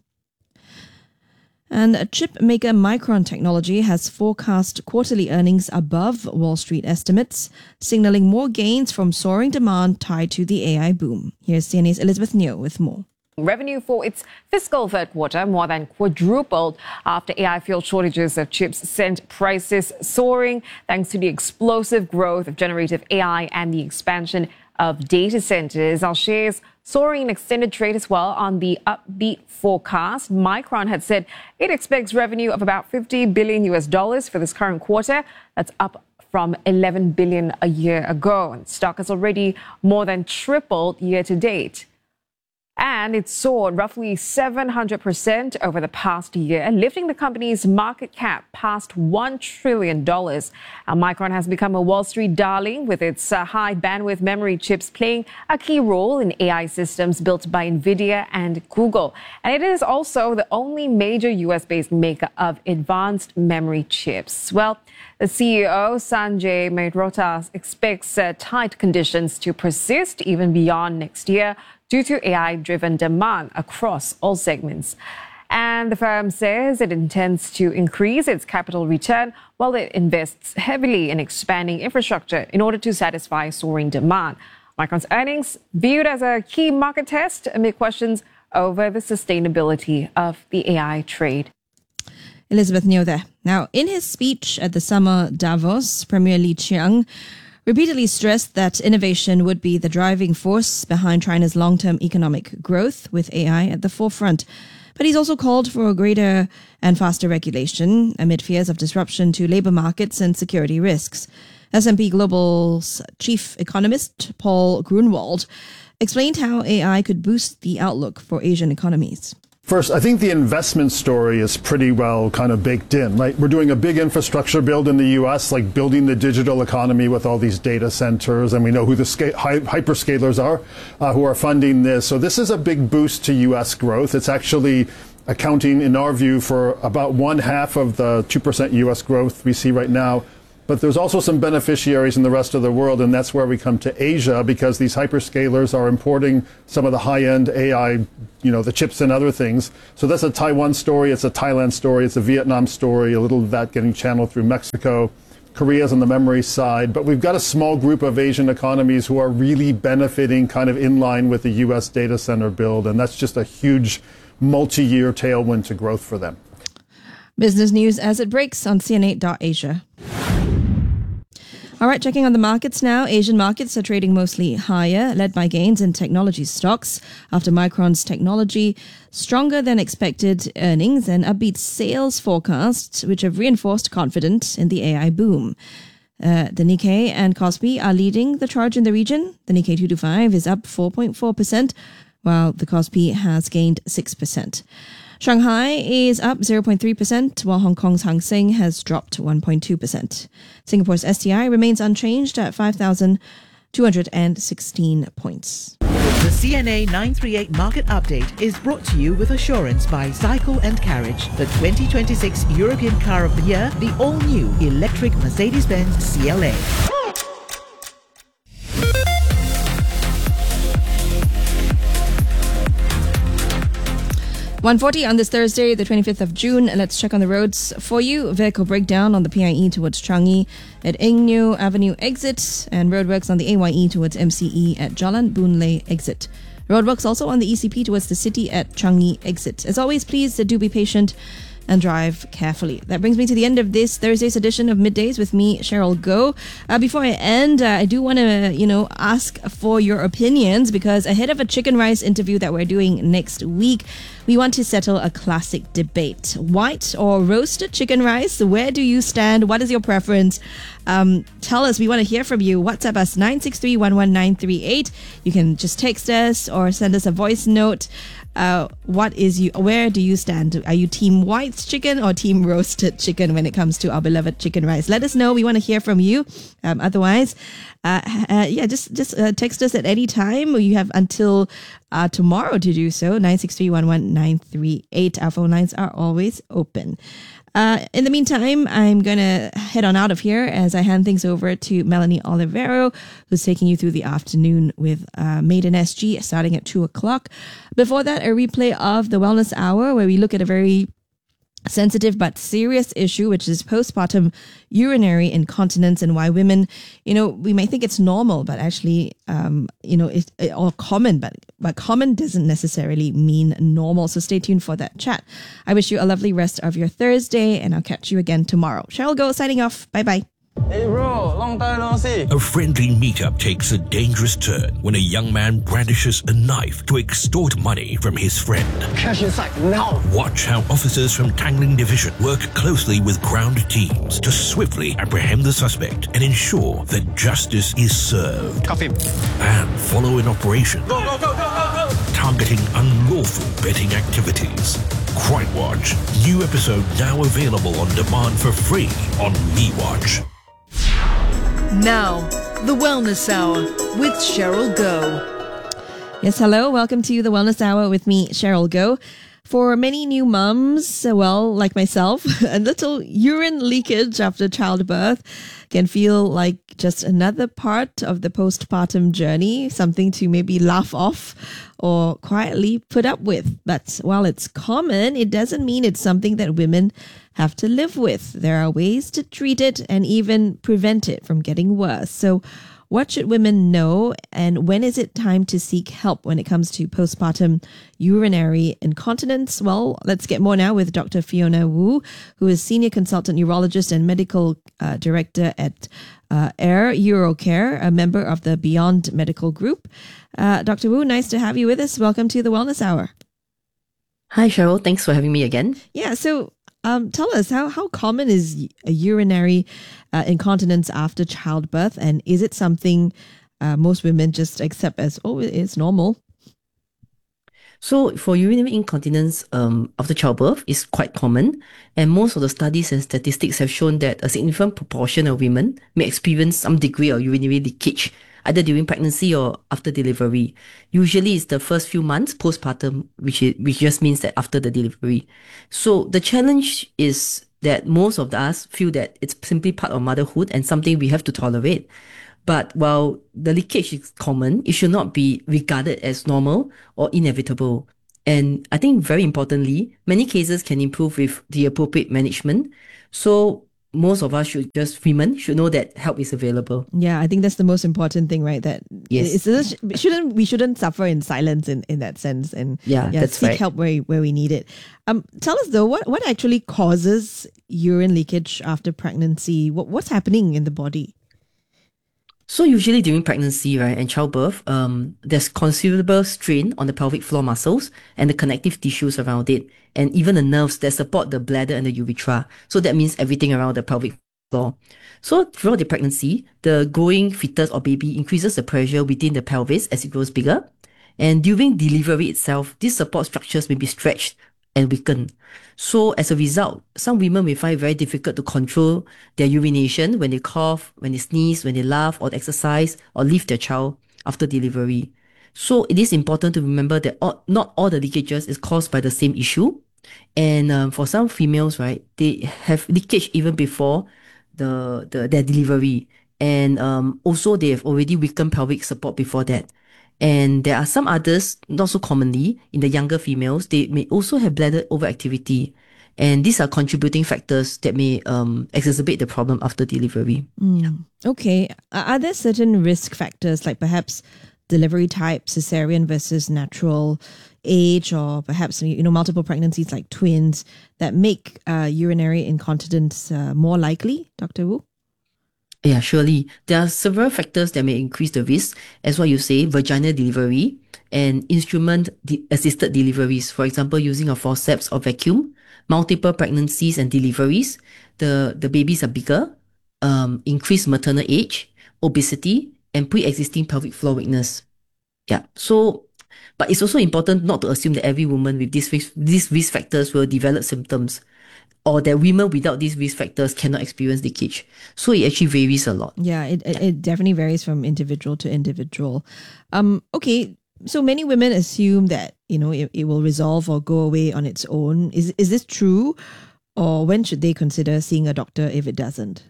And chip maker Micron Technology has forecast quarterly earnings above Wall Street estimates, signaling more gains from soaring demand tied to the AI boom. Here's CNA's Elizabeth Neo with more. Revenue for its fiscal third quarter more than quadrupled after AI-fueled shortages of chips sent prices soaring thanks to the explosive growth of generative AI and the expansion of data centers. Our shares soaring in extended trade as well on the upbeat forecast. Micron had said it expects revenue of about $50 billion for this current quarter. That's up from $11 billion a year ago. And stock has already more than tripled year to date. And it soared roughly 700% over the past year, lifting the company's market cap past $1 trillion. Micron has become a Wall Street darling, with its high bandwidth memory chips playing a key role in AI systems built by NVIDIA and Google. And it is also the only major US-based maker of advanced memory chips. Well, the CEO, Sanjay Mehrotra, expects tight conditions to persist even beyond next year due to AI-driven demand across all segments. And the firm says it intends to increase its capital return while it invests heavily in expanding infrastructure in order to satisfy soaring demand. Micron's earnings viewed as a key market test amid questions over the sustainability of the AI trade. Elizabeth Neo there. Now, in his speech at the summer Davos, Premier Li Qiang repeatedly stressed that innovation would be the driving force behind China's long-term economic growth, with AI at the forefront. But he's also called for greater and faster regulation amid fears of disruption to labor markets and security risks. S&P Global's chief economist, Paul Grunwald, explained how AI could boost the outlook for Asian economies. First, I think the investment story is pretty well kind of baked in. Like, we're doing a big infrastructure build in the U.S., like building the digital economy with all these data centers, and we know who the hyperscalers are who are funding this. So this is a big boost to U.S. growth. It's actually accounting, in our view, for about 1/2 of the 2% U.S. growth we see right now. But there's also some beneficiaries in the rest of the world, and that's where we come to Asia, because these hyperscalers are importing some of the high-end AI, the chips and other things. So that's a Taiwan story, it's a Thailand story, it's a Vietnam story, a little of that getting channeled through Mexico. Korea's on the memory side, but we've got a small group of Asian economies who are really benefiting kind of in line with the U.S. data center build, and that's just a huge multi-year tailwind to growth for them. Business news as it breaks on CNA.Asia. All right, checking on the markets now. Asian markets are trading mostly higher, led by gains in technology stocks after Micron's technology stronger than expected earnings and upbeat sales forecasts, which have reinforced confidence in the AI boom. The Nikkei and Kospi are leading the charge in the region. The Nikkei 225 is up 4.4%, while the Kospi has gained 6%. Shanghai is up 0.3%, while Hong Kong's Hang Seng has dropped 1.2%. Singapore's STI remains unchanged at 5,216 points. The CNA 938 Market Update is brought to you with assurance by Cycle & Carriage, the 2026 European Car of the Year, the all-new electric Mercedes-Benz CLA. 1:40 on this Thursday, the 25th of June. Let's check on the roads for you. Vehicle breakdown on the PIE towards Changi at Eng Neo Avenue exit, and roadworks on the AYE towards MCE at Jalan Boon Lay exit. Roadworks also on the ECP towards the city at Changi exit. As always, please do be patient and drive carefully. That brings me to the end of this Thursday's edition of Middays with me, Cheryl Goh. Before I end, I do want to, ask for your opinions, because ahead of a chicken rice interview that we're doing next week, we want to settle a classic debate. White or roasted chicken rice? Where do you stand? What is your preference? Tell us. We want to hear from you. WhatsApp us 963-11938. You can just text us or send us a voice note. Where do you stand? Are you team white chicken or team roasted chicken when it comes to our beloved chicken rice? Let us know. We want to hear from you. Otherwise, just text us at any time. You have until tomorrow to do so. 963-11938. Our phone lines are always open. In the meantime, I'm going to head on out of here as I hand things over to Melanie Olivero, who's taking you through the afternoon with Maiden SG starting at 2 o'clock. Before that, a replay of the Wellness Hour, where we look at a very sensitive but serious issue, which is postpartum urinary incontinence, and why women, we may think it's normal, but actually, or common, but common doesn't necessarily mean normal. So stay tuned for that chat. I wish you a lovely rest of your Thursday, and I'll catch you again tomorrow. Cheryl Goh signing off. Bye-bye. Hey bro, long time no see. A friendly meetup takes a dangerous turn when a young man brandishes a knife to extort money from his friend. Cash inside now. Watch how officers from Tangling Division work closely with ground teams to swiftly apprehend the suspect and ensure that justice is served. Cuff him. And follow an operation targeting unlawful betting activities. Crime Watch. New episode now available on demand for free on MeWatch. Now, the Wellness Hour with Cheryl Goh. Yes, hello. Welcome to the Wellness Hour with me, Cheryl Goh. For many new mums, like myself, a little urine leakage after childbirth can feel like just another part of the postpartum journey, something to maybe laugh off or quietly put up with. But while it's common, it doesn't mean it's something that women have to live with. There are ways to treat it and even prevent it from getting worse. So What should women know, and when is it time to seek help when it comes to postpartum urinary incontinence? Well, let's get more now with Dr. Fiona Wu, who is Senior Consultant Urologist and Medical Director at Air Urocare, a member of the Beyond Medical Group. Dr. Wu, nice to have you with us. Welcome to the Wellness Hour. Hi, Cheryl. Thanks for having me again. Yeah, so tell us, how common is a urinary incontinence after childbirth, and is it something most women just accept as, oh, it's normal? So for urinary incontinence after childbirth is quite common, and most of the studies and statistics have shown that a significant proportion of women may experience some degree of urinary leakage either during pregnancy or after delivery. Usually it's the first few months postpartum, which just means that after the delivery. So the challenge is that most of us feel that it's simply part of motherhood and something we have to tolerate. But while the leakage is common, it should not be regarded as normal or inevitable. And I think very importantly, many cases can improve with the appropriate management. So most of us women should know that help is available. Yeah, I think that's the most important thing, right? That yes, we shouldn't suffer in silence in that sense, and that's seek right. help where we need it. Tell us though, what actually causes urine leakage after pregnancy? What's happening in the body? So usually during pregnancy, right, and childbirth, there's considerable strain on the pelvic floor muscles and the connective tissues around it, and even the nerves that support the bladder and the urethra. So that means everything around the pelvic floor. So throughout the pregnancy, the growing fetus or baby increases the pressure within the pelvis as it grows bigger. And during delivery itself, these support structures may be stretched and weakened. So as a result, some women may find it very difficult to control their urination when they cough, when they sneeze, when they laugh or exercise or leave their child after delivery. So it is important to remember that not all the leakages is caused by the same issue. And for some females, right, they have leakage even before their delivery. And also they have already weakened pelvic support before that. And there are some others, not so commonly, in the younger females, they may also have bladder overactivity. And these are contributing factors that may exacerbate the problem after delivery. Okay. Are there certain risk factors, like perhaps delivery type, cesarean versus natural, age, or perhaps multiple pregnancies like twins, that make urinary incontinence more likely, Dr. Wu? Yeah, surely. There are several factors that may increase the risk, as what you say, vaginal delivery and instrument-assisted deliveries. For example, using a forceps or vacuum, multiple pregnancies and deliveries, the babies are bigger, increased maternal age, obesity, and pre-existing pelvic floor weakness. Yeah. So, but it's also important not to assume that every woman with these risk factors will develop symptoms, or that women without these risk factors cannot experience leakage. So it actually varies a lot. Yeah, it definitely varies from individual to individual. Okay, so many women assume that, it will resolve or go away on its own. Is this true? Or when should they consider seeing a doctor if it doesn't?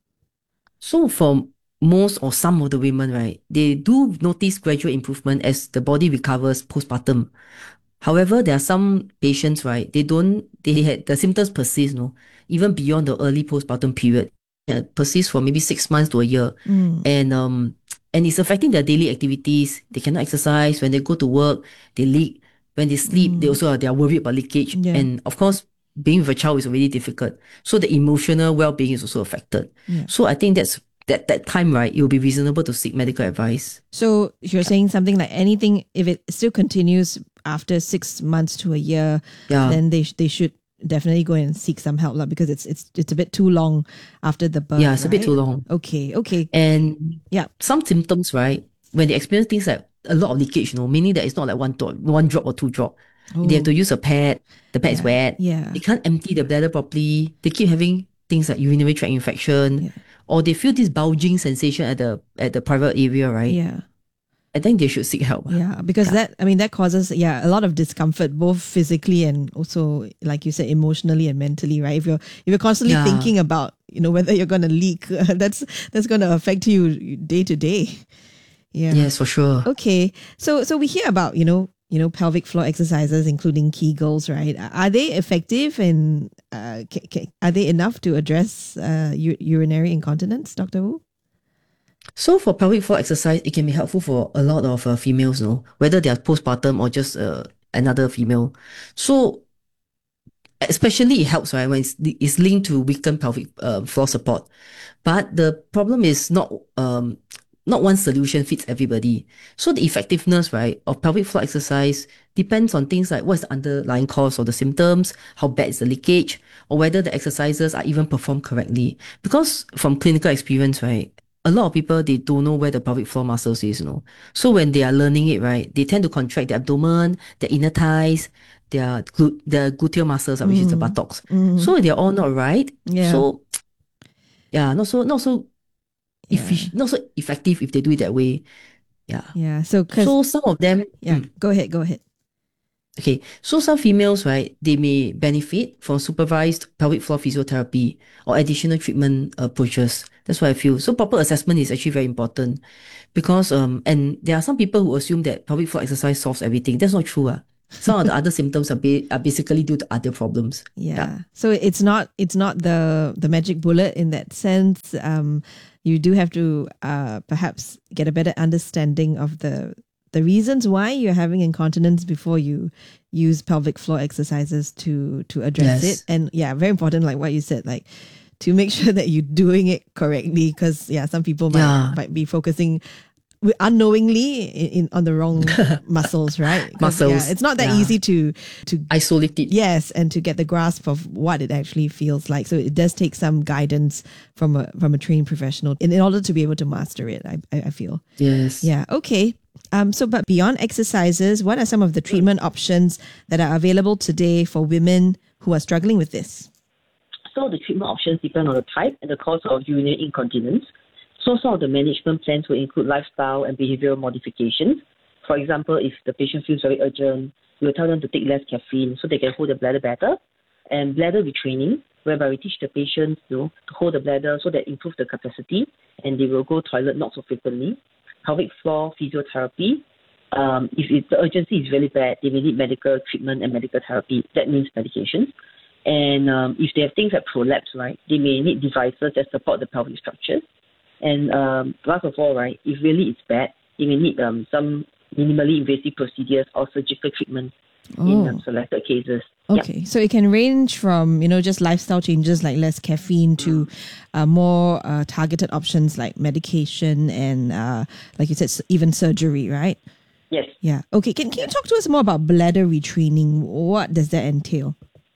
So for most or some of the women, right, they do notice gradual improvement as the body recovers postpartum. However, there are some patients, right, the symptoms persist, even beyond the early postpartum period. Persist for maybe 6 months to a year. And it's affecting their daily activities. They cannot exercise. When they go to work, they leak. When they sleep, they are worried about leakage. Yeah. And of course, being with a child is already difficult. So the emotional well-being is also affected. Yeah. So I think that's that time, right, it will be reasonable to seek medical advice. So you're saying something like anything, if it still continues after 6 months to a year, then they should definitely go and seek some help, because it's a bit too long after the birth. Yeah, it's a bit too long. Okay. And some symptoms, right, when they experience things like a lot of leakage, meaning that it's not like one drop or 2 drop. They have to use a pad. The pad is wet. Yeah. They can't empty the bladder properly. They keep having things like urinary tract infection, or they feel this bulging sensation at the private area, right? Yeah. I think they should seek help. Yeah, because that causes a lot of discomfort, both physically and also, like you said, emotionally and mentally, right? If you're constantly thinking about whether you're going to leak, that's going to affect you day to day. Yeah. Yes, for sure. Okay, so we hear about pelvic floor exercises, including Kegels, right? Are they effective, and are they enough to address urinary incontinence, Dr. Wu? So for pelvic floor exercise, it can be helpful for a lot of females, whether they are postpartum or just another female. So especially it helps, right, when it's linked to weakened pelvic floor support. But the problem is not one solution fits everybody. So the effectiveness, right, of pelvic floor exercise depends on things like what's the underlying cause of the symptoms, how bad is the leakage, or whether the exercises are even performed correctly. Because from clinical experience, right, a lot of people, they don't know where the pelvic floor muscles is, So when they are learning it, right, they tend to contract their abdomen, their inner thighs, their gluteal muscles, which is the buttocks. So they're all not right. Yeah. So not so effective if they do it that way. Yeah. Yeah. So some of them. Yeah. Go ahead. Okay. So some females, right, they may benefit from supervised pelvic floor physiotherapy or additional treatment approaches. That's what I feel. So proper assessment is actually very important because and there are some people who assume that pelvic floor exercise solves everything. That's not true. Some of the other symptoms are basically due to other problems. Yeah. So it's not the magic bullet in that sense. You do have to perhaps get a better understanding of the reasons why you're having incontinence before you use pelvic floor exercises to address it. And very important, like what you said, like to make sure that you're doing it correctly, because some people might be focusing unknowingly on the wrong muscles, right? Muscles. It's not that easy to isolate it. Yes, and to get the grasp of what it actually feels like. So it does take some guidance from a trained professional in order to be able to master it. I feel. Yes. Yeah. Okay. But beyond exercises, what are some of the treatment options that are available today for women who are struggling with this? So the treatment options depend on the type and the cause of urinary incontinence. So some of the management plans will include lifestyle and behavioral modifications. For example, if the patient feels very urgent, we will tell them to take less caffeine so they can hold the bladder better. And bladder retraining, whereby we teach the patients to hold the bladder so that improves the capacity and they will go toilet not so frequently. Pelvic floor physiotherapy, if the urgency is really bad, they may need medical treatment and medical therapy. That means medications. And if they have things like prolapse, right, they may need devices that support the pelvic structures. And last of all, right, if really it's bad, you may need some minimally invasive procedures or surgical treatment in selected cases. Okay, so it can range from, just lifestyle changes like less caffeine to more targeted options like medication and, like you said, even surgery, right? Yes. Yeah. Okay, can you talk to us more about bladder retraining? What does that entail?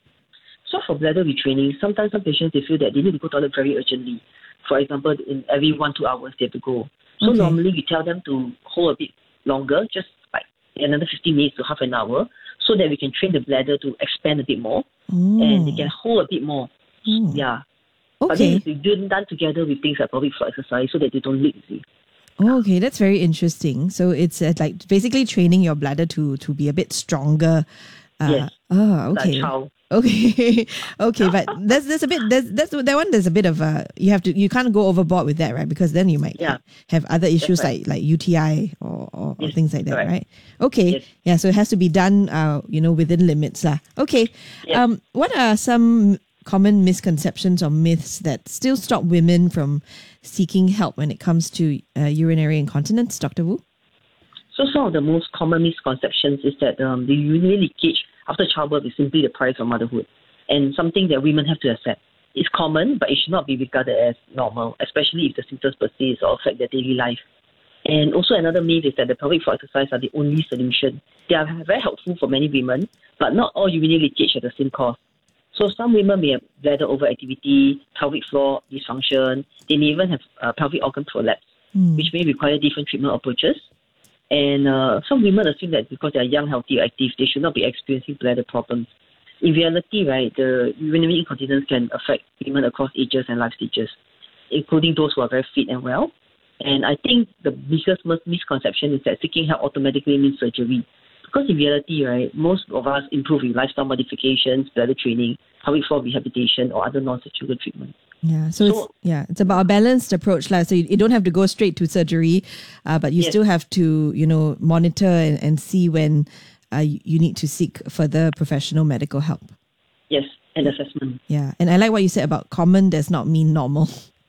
So for bladder retraining, sometimes some patients, they feel that they need to go to the toilet very urgently. For example, in every 1-2 hours, they have to go. So normally we tell them to hold a bit longer, just like another 15 minutes to half an hour, so that we can train the bladder to expand a bit more and they can hold a bit more. Yeah. Okay. But then it's done together with things like pelvic floor exercise so that they don't leak. Okay, that's very interesting. So it's like basically training your bladder to be a bit stronger. Yes. Oh, okay. Okay, but there's a bit there's a bit of you can't go overboard with that, right? Because then you might have other issues like UTI or things like that, right? Okay, so it has to be done within limits, lah. Okay, what are some common misconceptions or myths that still stop women from seeking help when it comes to urinary incontinence, Dr. Wu? So some of the most common misconceptions is that the urinary leakage after childbirth is simply the price of motherhood and something that women have to accept. It's common, but it should not be regarded as normal, especially if the symptoms persist or affect their daily life. And also another myth is that the pelvic floor exercise are the only solution. They are very helpful for many women, but not all urinary leakage have the same cause. So some women may have bladder overactivity, pelvic floor dysfunction. They may even have pelvic organ prolapse, which may require different treatment approaches. And some women assume that because they are young, healthy, or active, they should not be experiencing bladder problems. In reality, right, the urinary incontinence can affect women across ages and life stages, including those who are very fit and well. And I think the biggest misconception is that seeking help automatically means surgery. Because in reality, right, most of us improve with lifestyle modifications, bladder training, pelvic floor rehabilitation, or other non-surgical treatments. Yeah, so it's about a balanced approach, so you don't have to go straight to surgery, but you still have to monitor and see when you need to seek further professional medical help. Yes, and assessment. Yeah, and I like what you said about common does not mean normal.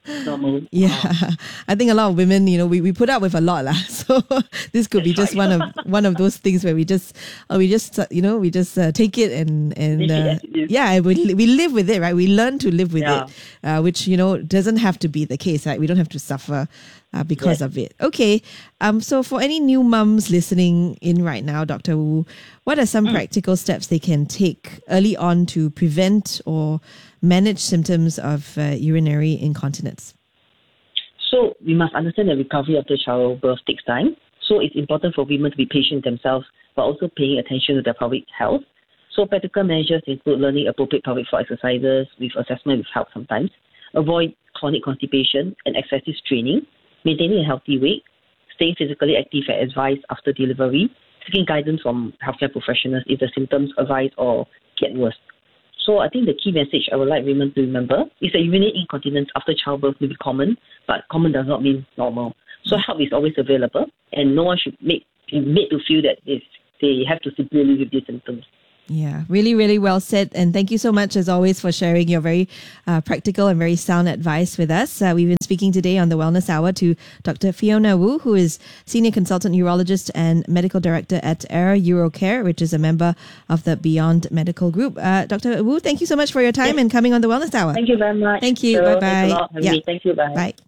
normal. Yeah, I think a lot of women, we put up with a lot lah. So this could be just one of those things where we just take it and we live with it, right? We learn to live with it, which doesn't have to be the case, right? We don't have to suffer because of it. Okay, so for any new mums listening in right now, Dr. Wu, what are some practical steps they can take early on to prevent or manage symptoms of urinary incontinence? So we must understand that recovery after childbirth takes time. So it's important for women to be patient themselves, but also paying attention to their pelvic health. So practical measures include learning appropriate pelvic floor exercises with assessment with help sometimes, avoid chronic constipation and excessive straining, maintaining a healthy weight, staying physically active as advised after delivery, seeking guidance from healthcare professionals if the symptoms arise or get worse. So I think the key message I would like women to remember is that urinary incontinence after childbirth may be common, but common does not mean normal. So help is always available, and no one should be made to feel that they have to simply live with these symptoms. Yeah, really, really well said. And thank you so much, as always, for sharing your very practical and very sound advice with us. We've been speaking today on the Wellness Hour to Dr. Fiona Wu, who is Senior Consultant Urologist and Medical Director at Air Urocare, which is a member of the Beyond Medical Group. Dr. Wu, thank you so much for your time and coming on the Wellness Hour. Thank you very much. Thank you. Sure. Bye-bye. Thanks a lot. Thank you. Bye. Bye.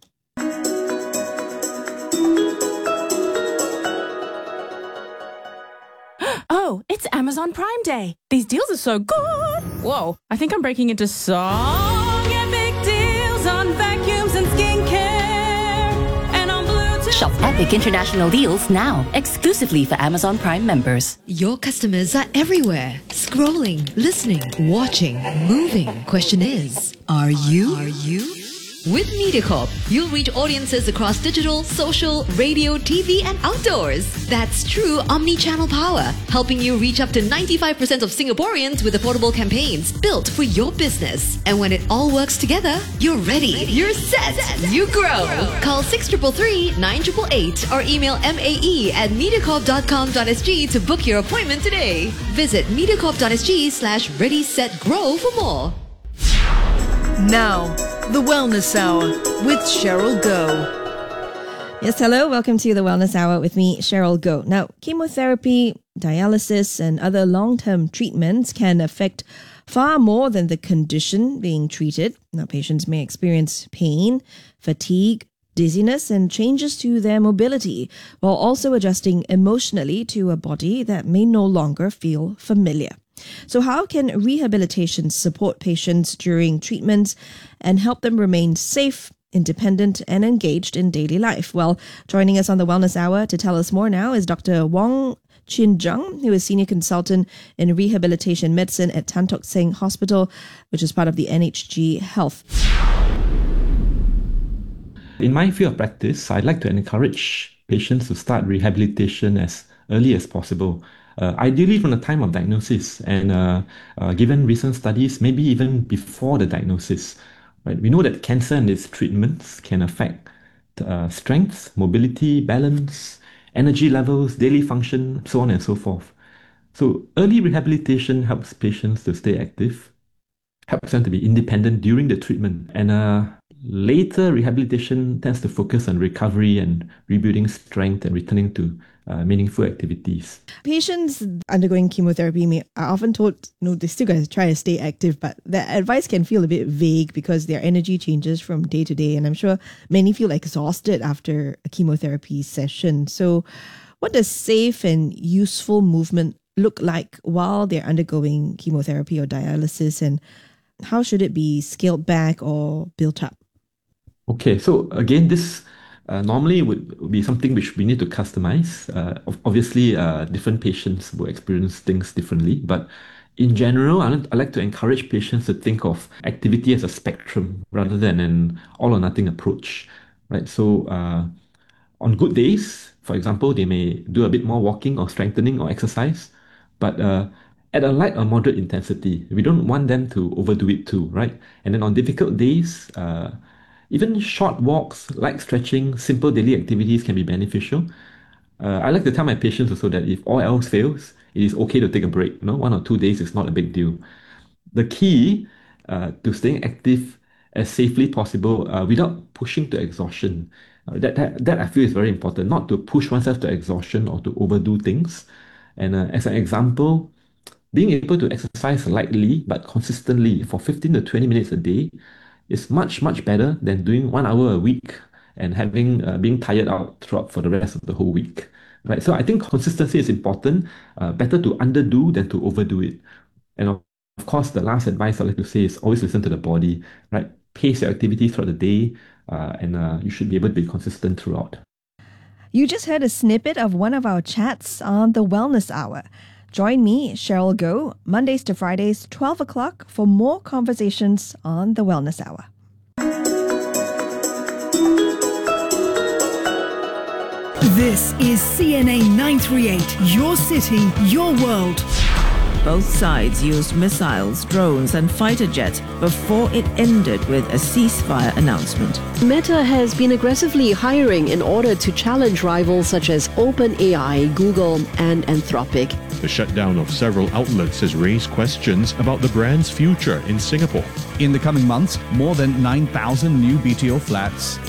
Oh, it's Amazon Prime Day. These deals are so good. Whoa, I think I'm breaking into song epic deals on vacuums and skincare and on Bluetooth. Shop epic international deals now, exclusively for Amazon Prime members. Your customers are everywhere. Scrolling, listening, watching, moving. Question is, are you? With MediaCorp, you'll reach audiences across digital, social, radio, TV, and outdoors. That's true omni-channel power, helping you reach up to 95% of Singaporeans with affordable campaigns built for your business. And when it all works together, you're ready. You're set. You grow. Call 6333 9888 or email mae@mediacorp.com.sg to book your appointment today. Visit mediacorp.sg/ready-set-grow for more. Now, the Wellness Hour with Cheryl Goh. Yes, hello. Welcome to the Wellness Hour with me, Cheryl Goh. Now, chemotherapy, dialysis, and other long-term treatments can affect far more than the condition being treated. Now, patients may experience pain, fatigue, dizziness, and changes to their mobility, while also adjusting emotionally to a body that may no longer feel familiar. So how can rehabilitation support patients during treatments and help them remain safe, independent, and engaged in daily life? Well, joining us on the Wellness Hour to tell us more now is Dr. Wong Chin Jung, who is Senior Consultant in Rehabilitation Medicine at Tan Tock Seng Hospital, which is part of the NHG Health. In my field of practice, I'd like to encourage patients to start rehabilitation as early as possible. Ideally from the time of diagnosis, and given recent studies, maybe even before the diagnosis. Right? We know that cancer and its treatments can affect strength, mobility, balance, energy levels, daily function, so on and so forth. So early rehabilitation helps patients to stay active, helps them to be independent during the treatment, and later rehabilitation tends to focus on recovery and rebuilding strength and returning to meaningful activities. Patients undergoing chemotherapy are often told, they still got to try to stay active, but the advice can feel a bit vague because their energy changes from day to day. And I'm sure many feel exhausted after a chemotherapy session. So what does safe and useful movement look like while they're undergoing chemotherapy or dialysis? And how should it be scaled back or built up? Okay, so again, this normally would be something which we need to customize. Obviously, different patients will experience things differently, but in general, I like to encourage patients to think of activity as a spectrum rather than an all or nothing approach, right? So on good days, for example, they may do a bit more walking or strengthening or exercise, but at a light or moderate intensity. We don't want them to overdo it too, right? And then on difficult days, even short walks, light stretching, simple daily activities can be beneficial. I like to tell my patients also that if all else fails, it is okay to take a break. 1 or 2 days is not a big deal. The key to staying active as safely possible without pushing to exhaustion. That I feel is very important, not to push oneself to exhaustion or to overdo things. And as an example, being able to exercise lightly but consistently for 15 to 20 minutes a day is much, much better than doing 1 hour a week and having being tired out throughout for the rest of the whole week. Right? So I think consistency is important. Better to underdo than to overdo it. And of course, the last advice I'd like to say is always listen to the body. Right? Pace your activity throughout the day, and you should be able to be consistent throughout. You just heard a snippet of one of our chats on the Wellness Hour. Join me, Cheryl Goh, Mondays to Fridays, 12 o'clock, for more conversations on the Wellness Hour. This is CNA 938, your city, your world. Both sides used missiles, drones, and fighter jets before it ended with a ceasefire announcement. Meta has been aggressively hiring in order to challenge rivals such as OpenAI, Google, and Anthropic. The shutdown of several outlets has raised questions about the brand's future in Singapore. In the coming months, more than 9,000 new BTO flats